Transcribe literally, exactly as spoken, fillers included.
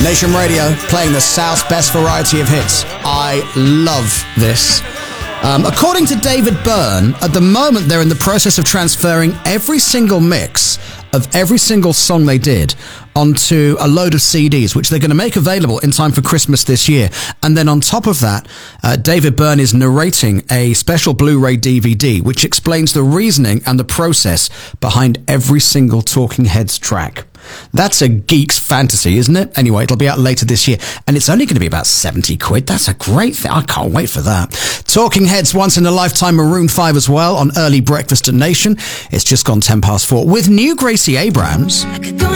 Nation Radio, playing the South's best variety of hits. I love this. Um, according to David Byrne, at the moment they're in the process of transferring every single mix of every single song they did onto a load of C Ds, which they're going to make available in time for Christmas this year. And then on top of that, uh, David Byrne is narrating a special Blu-ray D V D, which explains the reasoning and the process behind every single Talking Heads track. That's a geek's fantasy, isn't it? Anyway, it'll be out later this year, and it's only going to be about seventy quid. That's a great thing. I can't wait for that. Talking Heads, Once in a Lifetime, Maroon five as well on Early Breakfast at Nation. It's just gone ten past four with new Gracie Abrams. I could go